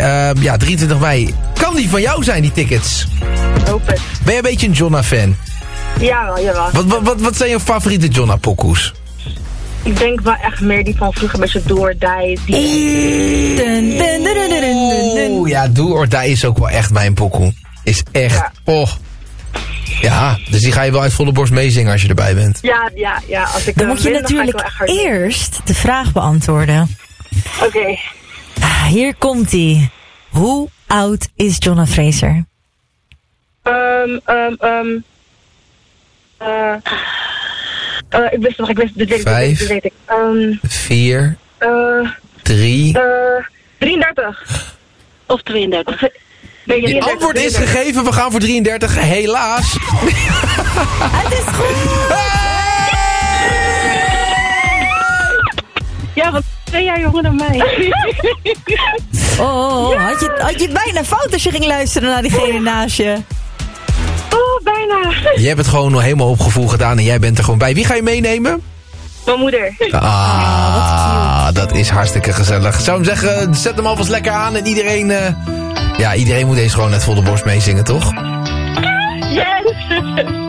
Ja, 23 mei. Kan die van jou zijn, die tickets? Hoop het. Ben je een beetje een Jonna-fan? Jawel. Wat zijn je favoriete Jonna-pokoes? Ik denk wel echt meer die van vroeger, een beetje Do or Die. Oeh, ja, Do or Die is ook wel echt mijn pokoe. Is echt, Ja, dus die ga je wel uit volle borst meezingen als je erbij bent. Ja. Als ik Dan moet je win, natuurlijk dan ga ik wel echt hard eerst de vraag beantwoorden. Oké. Hier komt-ie. Hoe oud is Jonna Fraser? Ik wist het nog, dit weet ik. 4, 3... 33. Of 32. Nee, Het antwoord is gegeven, we gaan voor 33, helaas. Het is goed! Ja, want 2 jaar jonger dan mij. Had je het bijna fout als je ging luisteren naar diegene naast je? Oh, bijna. Je hebt het gewoon nog helemaal op gevoel gedaan en jij bent er gewoon bij. Wie ga je meenemen? Mijn moeder. Dat is hartstikke gezellig. Ik zou hem zeggen, zet hem alvast lekker aan en iedereen... iedereen moet deze gewoon net volle borst meezingen, toch? Yes!